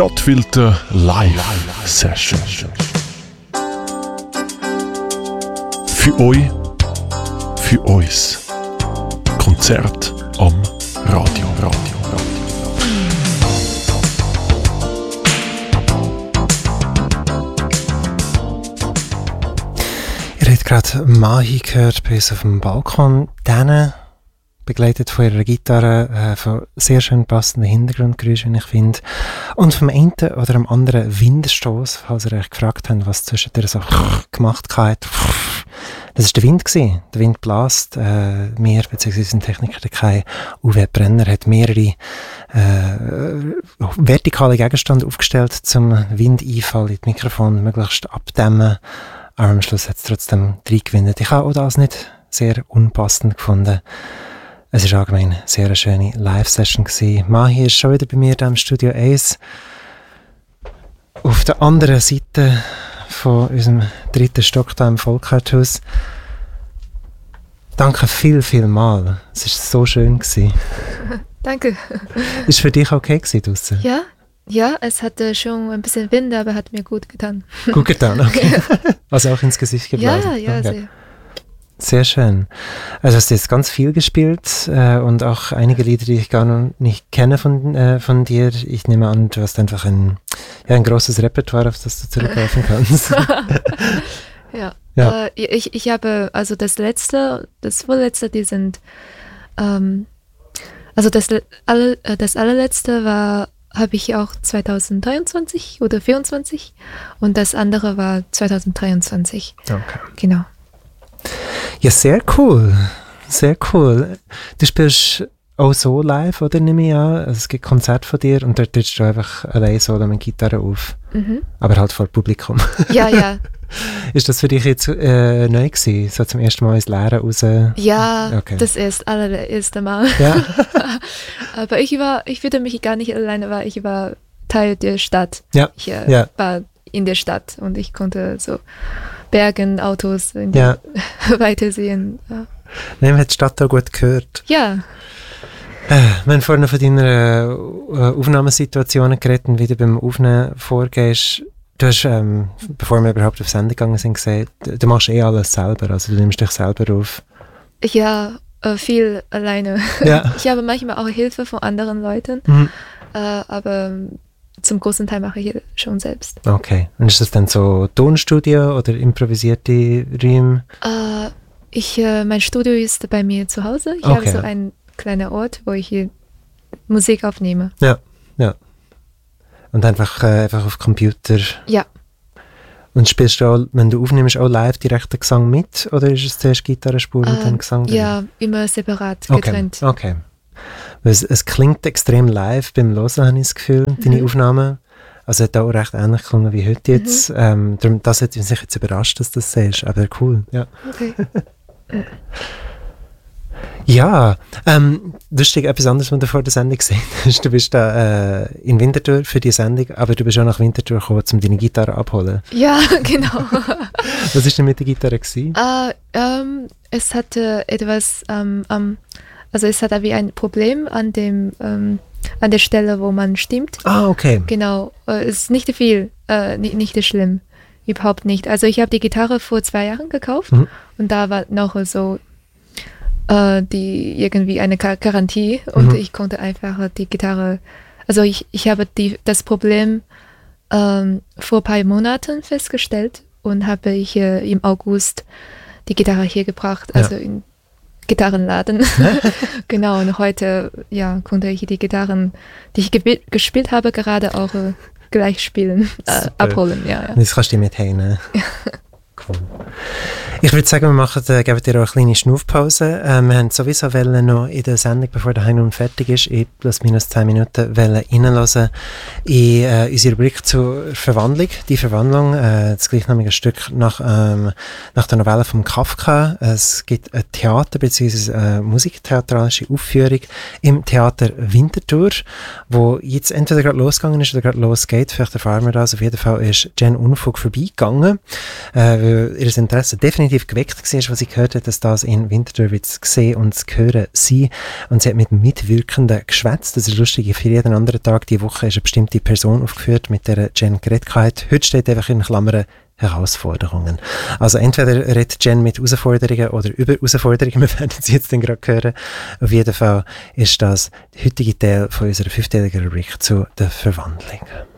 Stadtfilter Live Session. Für euch, für uns. Konzert am Radio. Ihr habt gerade Mahi gehört bei uns auf dem Balkon. Denen begleitet von ihrer Gitarre, von sehr schön passenden Hintergrundgeräuschen, wie ich finde. Und vom einen oder am anderen Windstoß, falls ihr euch gefragt habt, was zwischendurch so gemacht hat. Das war der Wind gewesen. Der Wind bläst. Wir, beziehungsweise ein Techniker, der Kai Uwe Brenner, hat mehrere vertikale Gegenstände aufgestellt, zum Windeinfall in das Mikrofon möglichst abdämmen. Aber am Schluss hat es trotzdem reingewindet. Ich habe auch das nicht sehr unpassend gefunden. Es war allgemein sehr eine schöne Live-Session gewesen. Mahi ist schon wieder bei mir im Studio 1. Auf der anderen Seite von unserem 3. Stock hier im Volkharthaus. Danke viel mal. Es war so schön gewesen. Danke. Ist für dich okay gewesen draussen? Ja, es hatte schon ein bisschen Wind, aber hat mir gut getan. Gut getan, okay. Also auch ins Gesicht geblasen. Ja, okay. Sehr. Sehr schön. Also hast du jetzt ganz viel gespielt und auch einige Lieder, die ich gar noch nicht kenne von dir. Ich nehme an, du hast einfach ein großes Repertoire, auf das du zurückgreifen kannst. Ja. Ich habe, also das vorletzte, die sind, also das allerletzte habe ich auch 2023 oder 2024 und das andere war 2023. Okay. Genau. Ja, sehr cool. Sehr cool. Du spielst auch so live, oder nehme ich an? Also es gibt Konzerte von dir und dort trittst du einfach allein solo mit Gitarre auf. Mhm. Aber halt vor Publikum. Ja. Ist das für dich jetzt neu gewesen? So zum ersten Mal ins Leere raus? Ja, okay. Das allererste Mal. Ja? Aber ich fühlte mich gar nicht alleine, weil ich war Teil der Stadt. Ja. Ich war in der Stadt und ich konnte so Bergen, Autos weitersehen. Ja. Nein, man hat die Stadt auch gut gehört. Ja. Wir haben vorhin von deiner Aufnahmesituation geredet und wie du beim Aufnehmen vorgehst. Du hast, bevor wir überhaupt auf Sendung gegangen sind, gesagt, du machst alles selber, also du nimmst dich selber auf. Ja, viel alleine. Ja. Ich habe manchmal auch Hilfe von anderen Leuten, aber zum großen Teil mache ich schon selbst. Okay. Und ist das dann so Tonstudio oder improvisierte Räume? Mein Studio ist bei mir zu Hause. Ich habe so einen kleinen Ort, wo ich hier Musik aufnehme. Ja. Und einfach auf Computer. Ja. Und spielst du auch, wenn du aufnimmst, auch live direkt den Gesang mit? Oder ist es zuerst Gitarrenspur und dann Gesang drin? Ja, immer separat, getrennt. Okay. Es klingt extrem live beim Hören, habe ich das Gefühl, deine Aufnahmen. Also hat auch recht ähnlich geklungen wie heute jetzt. Darum, das hat mich jetzt überrascht, dass du das siehst. Aber cool, ja. Okay. Ja, lustig, etwas anderes, was du vor der Sendung gesehen hast. Du bist da in Winterthur für die Sendung, aber du bist auch nach Winterthur gekommen, um deine Gitarre abzuholen. Ja, genau. Was war denn mit der Gitarre gewesen? Es hatte etwas, also es hatte wie ein Problem an der Stelle, wo man stimmt. Ah, okay. Genau, es ist nicht viel, nicht schlimm, überhaupt nicht. Also ich habe die Gitarre vor 2 Jahren gekauft und da war noch so die irgendwie eine Garantie und ich konnte einfach die Gitarre, also ich habe das Problem vor ein paar Monaten festgestellt und habe ich im August die Gitarre hier gebracht, also in Gitarrenladen. Genau, und heute konnte ich die Gitarren, die ich gespielt habe, gerade auch gleich spielen, abholen. Ja. Jetzt kannst du die mitnehmen. Cool. Ich würde sagen, wir geben dir auch eine kleine Schnaufpause. Wir haben sowieso noch in der Sendung, bevor der Heim fertig ist, in plus minus 10 Minuten reinhören in unsere Rubrik zur Verwandlung. Die Verwandlung, das gleichnamige Stück nach der Novelle von Kafka. Es gibt ein Theater bzw. eine musiktheatralische Aufführung im Theater Winterthur, wo jetzt entweder gerade losgegangen ist oder gerade losgeht. Vielleicht erfahren wir das. Auf jeden Fall ist Jen Unfug vorbeigegangen, weil ihr Interesse definitiv definitiv geweckt war, als sie gehört hat, dass das in Winterthur wird zu sehen und zu hören sei. Und sie hat mit Mitwirkenden geschwätzt. Das ist lustig, für jeden anderen Tag diese Woche ist eine bestimmte Person aufgeführt, mit der Jen geredet hat. Heute steht einfach in Klammern Herausforderungen. Also entweder redet Jen mit Herausforderungen oder über Herausforderungen, wir werden sie jetzt dann gerade hören. Auf jeden Fall ist das der heutige Teil von unserer 5-teiligen Rubrik zu der Verwandlung.